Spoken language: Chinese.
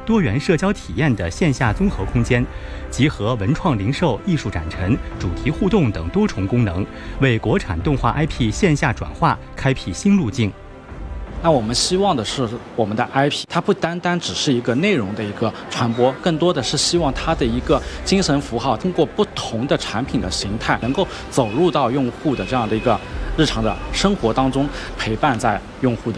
多元社交体验的线下综合空间，集合文创零售、艺术展陈、主题互动等多重功能，为国产动画 IP 线下转化开辟新路径。 那我们希望的是，我们的 IP 它不单单只是一个内容的一个传播，更多的是希望它的一个精神符号，通过不同的产品的形态，能够走入到用户的这样的一个日常的生活当中，陪伴在用户的